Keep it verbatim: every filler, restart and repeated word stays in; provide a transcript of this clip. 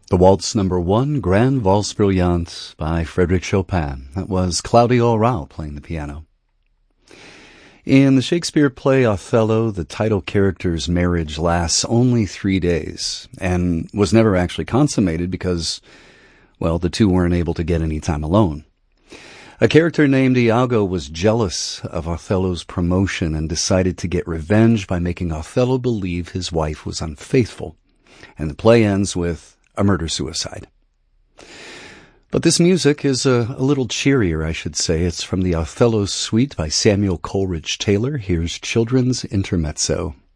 The Waltz Number One, Grande Valse Brillante by Frédéric Chopin. That was Claudio Arrau playing the piano. In the Shakespeare play Othello, the title character's marriage lasts only three days and was never actually consummated because, well, the two weren't able to get any time alone. A character named Iago was jealous of Othello's promotion and decided to get revenge by making Othello believe his wife was unfaithful. And the play ends with a murder-suicide. But this music is a, a little cheerier, I should say. It's from the Othello Suite by Samuel Coleridge Taylor. Here's Children's Intermezzo.